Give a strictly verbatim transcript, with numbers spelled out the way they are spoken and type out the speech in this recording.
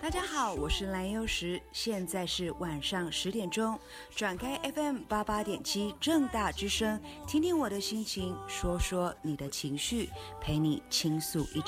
大家好，我是蓝优石，现在是晚上十点钟，转开 F M 八八点七正大之声，听听我的心情，说说你的情绪，陪你倾诉一整